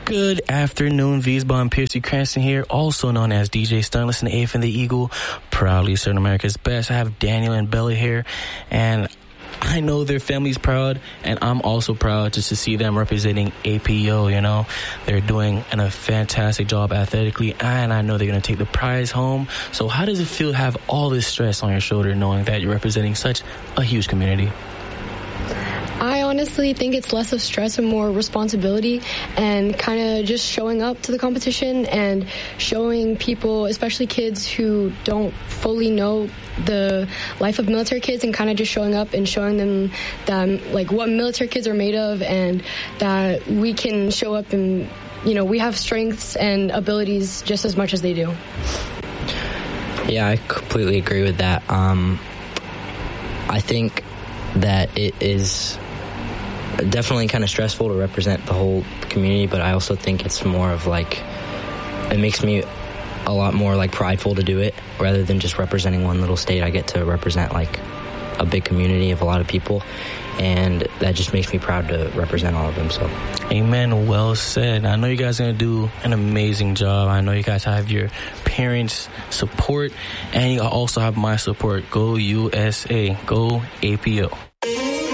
Good afternoon, Wiesbaden. Piercy Cranston here, also known as DJ Stunless and the Eighth and the Eagle, proudly serving America's best. I have Daniel and Bella here, and I know their family's proud, and I'm also proud just to see them representing APO, you know. They're doing a fantastic job athletically, and I know they're going to take the prize home. So how does it feel to have all this stress on your shoulder knowing that you're representing such a huge community? I honestly think it's less of stress and more responsibility, and kind of just showing up to the competition and showing people, especially kids who don't fully know the life of military kids, and kind of just showing up and showing them that, like, what military kids are made of, and that we can show up and, you know, we have strengths and abilities just as much as they do. Yeah, I completely agree with that. I think that it is definitely kind of stressful to represent the whole community, but I also think it's more of like, it makes me a lot more like prideful to do it rather than just representing one little state. I get to represent like a big community of a lot of people, and that just makes me proud to represent all of them. So, amen. Well said. I know you guys are going to do an amazing job. I know you guys have your parents' support, and you also have my support. Go USA. Go APO.